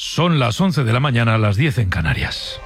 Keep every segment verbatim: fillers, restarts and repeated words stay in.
Son las once de la mañana, las diez en Canarias.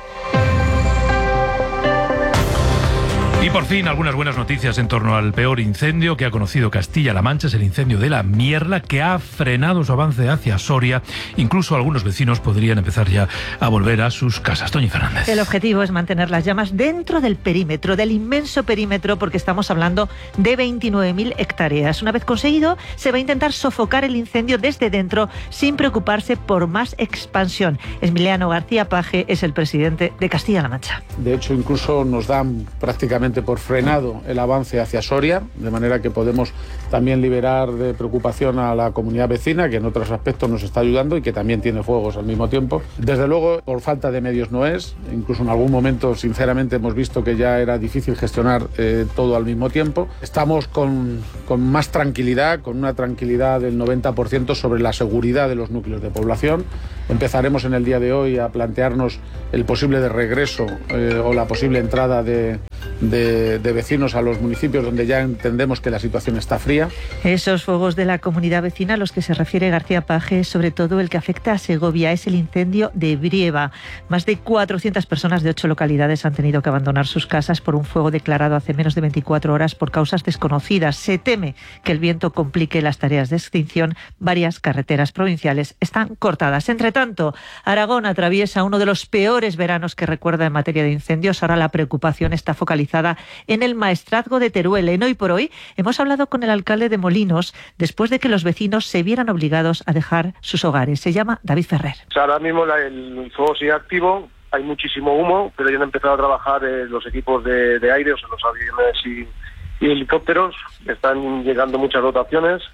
Y por fin, algunas buenas noticias en torno al peor incendio que ha conocido Castilla-La Mancha. Es el incendio de la Mierla, que ha frenado su avance hacia Soria. Incluso algunos vecinos podrían empezar ya a volver a sus casas. Toñi Fernández. El objetivo es mantener las llamas dentro del perímetro, del inmenso perímetro, porque estamos hablando de veintinueve mil hectáreas. Una vez conseguido, se va a intentar sofocar el incendio desde dentro sin preocuparse por más expansión. Emiliano García Paje es el presidente de Castilla-La Mancha. De hecho, incluso nos dan prácticamente por frenado el avance hacia Soria, de manera que podemos también liberar de preocupación a la comunidad vecina, que en otros aspectos nos está ayudando y que también tiene fuegos al mismo tiempo. Desde luego, por falta de medios no es, incluso en algún momento, sinceramente, hemos visto que ya era difícil gestionar eh, todo al mismo tiempo. Estamos con, con más tranquilidad, con una tranquilidad del noventa por ciento sobre la seguridad de los núcleos de población. Empezaremos en el día de hoy a plantearnos el posible de regreso eh, o la posible entrada de, de, de vecinos a los municipios donde ya entendemos que la situación está fría. Esos fuegos de la comunidad vecina a los que se refiere García Paje, sobre todo el que afecta a Segovia, es el incendio de Brieva. Más de cuatrocientas personas de ocho localidades han tenido que abandonar sus casas por un fuego declarado hace menos de veinticuatro horas por causas desconocidas. Se teme que el viento complique las tareas de extinción. Varias carreteras provinciales están cortadas. Entre tanto, Aragón atraviesa uno de los peores veranos que recuerda en materia de incendios. Ahora la preocupación está focalizada en el maestrazgo de Teruel. En Hoy por Hoy hemos hablado con el alcalde de Molinos después de que los vecinos se vieran obligados a dejar sus hogares. Se llama David Ferrer. O sea, ahora mismo la, el fuego sigue activo, hay muchísimo humo, pero ya han empezado a trabajar eh, los equipos de, de aire, o sea, los aviones y, y helicópteros. Están llegando muchas dotaciones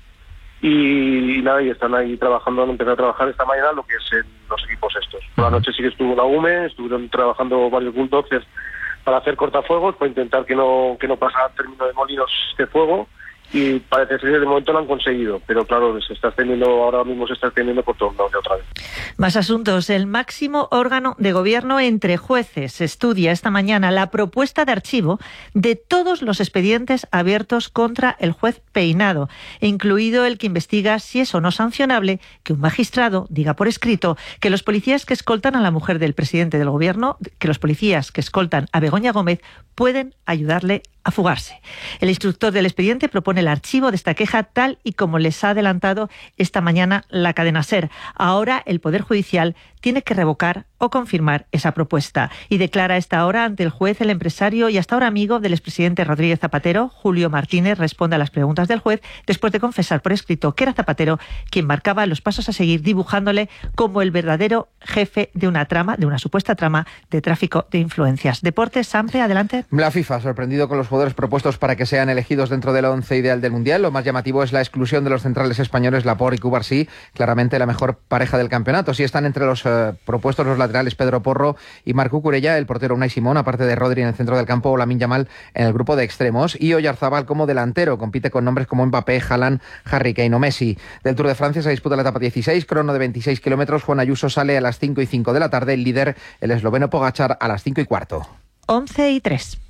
y, y nada, y están ahí trabajando, han empezado a trabajar esta mañana lo que es en los equipos estos. Por la noche sí que estuvo la U M E, estuvieron trabajando varios bulldozers para hacer cortafuegos, para intentar que no que no pasara al término de Molinos este fuego, y parece ser que de momento lo han conseguido, pero claro, se está extendiendo, ahora mismo se está extendiendo por todos lados de otra vez. Más asuntos. El máximo órgano de gobierno entre jueces estudia esta mañana la propuesta de archivo de todos los expedientes abiertos contra el juez Peinado, incluido el que investiga si es o no sancionable que un magistrado diga por escrito que los policías que escoltan a la mujer del presidente del gobierno, que los policías que escoltan a Begoña Gómez pueden ayudarle a fugarse. El instructor del expediente propone el archivo de esta queja tal y como les ha adelantado esta mañana la cadena SER. Ahora el Poder Judicial tiene que revocar o confirmar esa propuesta. Y declara a esta hora ante el juez el empresario y hasta ahora amigo del expresidente Rodríguez Zapatero, Julio Martínez, responde a las preguntas del juez después de confesar por escrito que era Zapatero quien marcaba los pasos a seguir, dibujándole como el verdadero jefe de una trama, de una supuesta trama de tráfico de influencias. Deportes, Sampe, adelante. La FIFA ha sorprendido con los jugadores propuestos para que sean elegidos dentro del once ideal del Mundial. Lo más llamativo es la exclusión de los centrales españoles Laporte y Cubarsí, claramente la mejor pareja del campeonato. Sí están entre los eh, propuestos los laterales Pedro Porro y Marc Cucurella, el portero Unai Simón, aparte de Rodri en el centro del campo o Lamine Yamal en el grupo de extremos, y Oyarzabal como delantero. Compite con nombres como Mbappé, Haaland, Harry Kane o Messi. Del Tour de Francia se disputa la etapa dieciséis, crono de veintiséis kilómetros. Juan Ayuso sale a las cinco y cinco de la tarde, el líder, el esloveno Pogačar, a las cinco y cuarto. once y tres.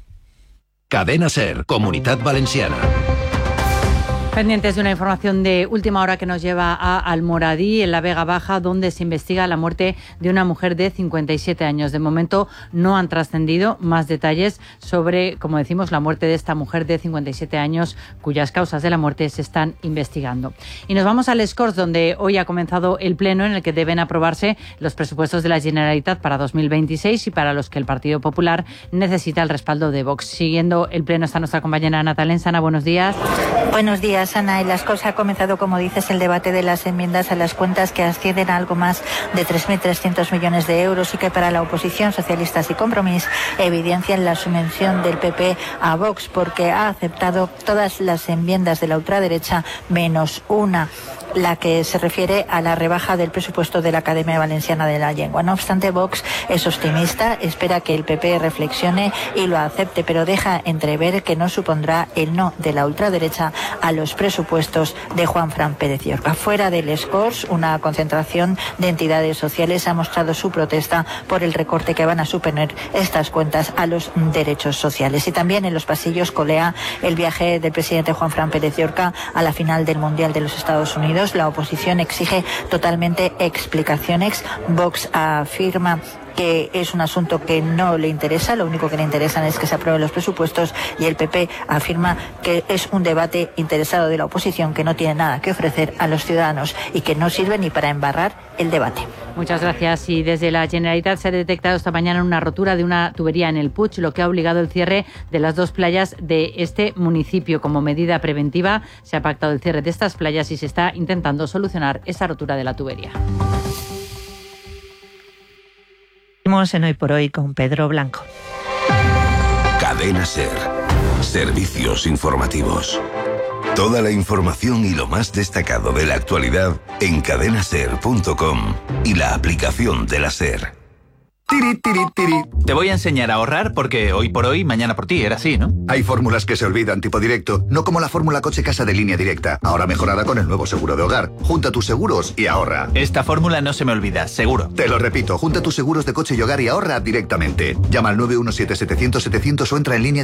Cadena SER, Comunitat Valenciana. Pendientes de una información de última hora que nos lleva a Almoradí, en la Vega Baja, donde se investiga la muerte de una mujer de cincuenta y siete años. De momento no han trascendido más detalles sobre, como decimos, la muerte de esta mujer de cincuenta y siete años, cuyas causas de la muerte se están investigando. Y nos vamos al Escorts, donde hoy ha comenzado el pleno en el que deben aprobarse los presupuestos de la Generalitat para dos mil veintiséis y para los que el Partido Popular necesita el respaldo de Vox. Siguiendo el pleno está nuestra compañera Ana Talensana. Buenos días. Buenos días, Ana. En las Corts ha comenzado, como dices, el debate de las enmiendas a las cuentas que ascienden a algo más de tres mil trescientos millones de euros y que para la oposición, socialistas y Compromís, evidencian la sumisión del P P a Vox porque ha aceptado todas las enmiendas de la ultraderecha menos una, la que se refiere a la rebaja del presupuesto de la Academia Valenciana de la Lengua. No obstante, Vox es optimista, espera que el P P reflexione y lo acepte, pero deja entrever que no supondrá el no de la ultraderecha a los los presupuestos de Juanfran Pérez Llorca. Fuera del Scors, una concentración de entidades sociales ha mostrado su protesta por el recorte que van a suponer estas cuentas a los derechos sociales. Y también en los pasillos colea el viaje del presidente Juanfran Pérez Llorca a la final del Mundial de los Estados Unidos. La oposición exige totalmente explicaciones. Vox afirma que es un asunto que no le interesa, lo único que le interesan es que se aprueben los presupuestos, y el P P afirma que es un debate interesado de la oposición que no tiene nada que ofrecer a los ciudadanos y que no sirve ni para embarrar el debate. Muchas gracias. Y desde la Generalitat se ha detectado esta mañana una rotura de una tubería en el Puig, lo que ha obligado el cierre de las dos playas de este municipio. Como medida preventiva se ha pactado el cierre de estas playas y se está intentando solucionar esa rotura de la tubería. En Hoy por Hoy con Pedro Blanco. Cadena SER. Servicios informativos. Toda la información y lo más destacado de la actualidad en cadena ser punto com y la aplicación de la SER. Tiri, tiri, tiri. Te voy a enseñar a ahorrar porque hoy por hoy, mañana por ti, era así, ¿no? Hay fórmulas que se olvidan, tipo directo, no como la fórmula coche-casa de Línea Directa, ahora mejorada con el nuevo seguro de hogar. Junta tus seguros y ahorra. Esta fórmula no se me olvida, seguro. Te lo repito, junta tus seguros de coche y hogar y ahorra directamente. Llama al nueve uno siete, setecientos, setecientos o entra en línea